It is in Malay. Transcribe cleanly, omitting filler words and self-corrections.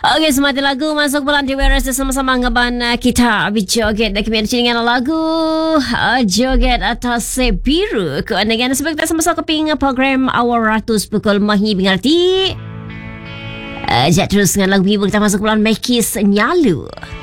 Okey, semata lagu masuk bulan di Weras sama-sama ngaban kita berjoget dan kami dengan lagu joget atas biru. Ko dengan sebab kita sama-sama keping program awal ratus pukul mahi mengerti. Jat terus dengan lagu ibu kita masuk bulan Mekis Nyalu.